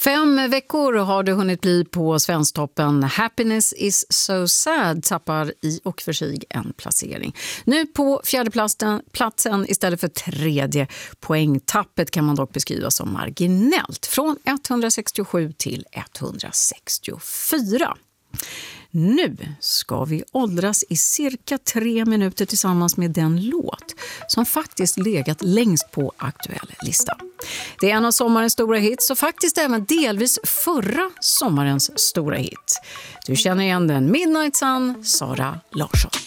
5 veckor har det hunnit bli på Svensktoppen. Happiness is so sad tappar i och för sig en placering. Nu på 4:e platsen istället för 3:e. Poängtappet kan man dock beskriva som marginellt. Från 167 till 164. Nu ska vi åldras i cirka 3 minuter tillsammans med den låt som faktiskt legat längst på aktuell lista. Det är en av sommarens stora hits och faktiskt även delvis förra sommarens stora hit. Du känner igen den, Midnight Sun, Sara Larsson.